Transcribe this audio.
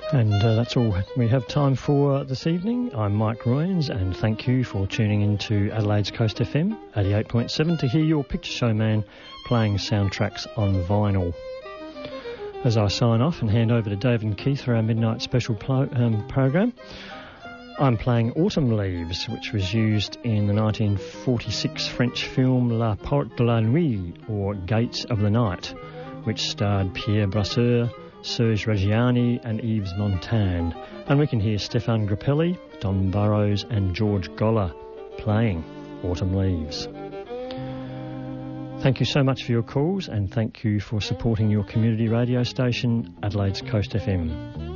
And that's all we have time for this evening. I'm Mike Royans, and thank you for tuning in to Adelaide's Coast FM 88.7 to hear your picture show man playing soundtracks on vinyl. As I sign off and hand over to David and Keith for our midnight special program, I'm playing Autumn Leaves, which was used in the 1946 French film La Porte de la Nuit, or Gates of the Night, which starred Pierre Brasseur, Serge Reggiani and Yves Montand. And we can hear Stéphane Grappelli, Don Burrows and George Goller playing Autumn Leaves. Thank you so much for your calls, and thank you for supporting your community radio station, Adelaide's Coast FM.